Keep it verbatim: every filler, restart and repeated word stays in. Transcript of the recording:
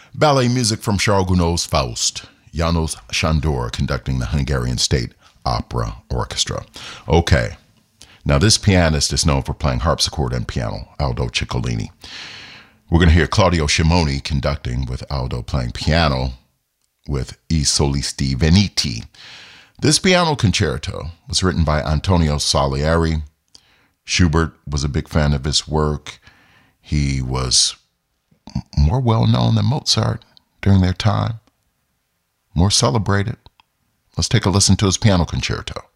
Ballet music from Charles Gounod's Faust. János Sándor conducting the Hungarian State Opera Orchestra. Okay, now this pianist is known for playing harpsichord and piano, Aldo Ciccolini. We're going to hear Claudio Scimoni conducting with Aldo playing piano with I Solisti Veneti. This piano concerto was written by Antonio Salieri. Schubert was a big fan of his work. He was more well-known than Mozart during their time, more celebrated. Let's take a listen to his piano concerto.